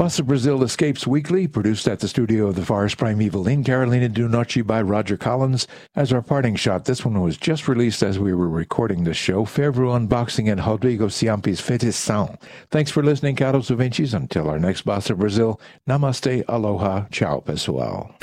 Bossa Brazil escapes weekly, produced at the studio of the Forest Primeval in Carolina do Norte by Roger Collins. As our parting shot, this one was just released as we were recording this show. Fairview Unboxing and Rodrigo Ciampi's Fetição. Thanks for listening, caros ouvintes. Until our next Bossa Brazil, namaste, aloha, ciao pessoal.